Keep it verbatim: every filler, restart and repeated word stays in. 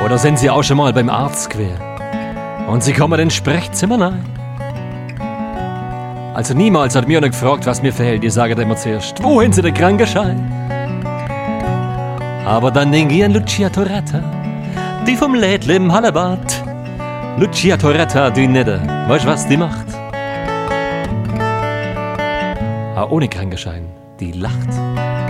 Oder sind Sie auch schon mal beim Arzt quer und Sie kommen ins Sprechzimmer rein? Also niemals hat mir einer gefragt, was mir fehlt. Die sagen immer zuerst, wohin Sie den Krankenschein? Aber dann denke ich an Lucia Toretta, die vom Lädle im Hallebad. Lucia Toretta, die Nette, weißt du, was die macht? Ah, ohne Krankenschein, die lacht.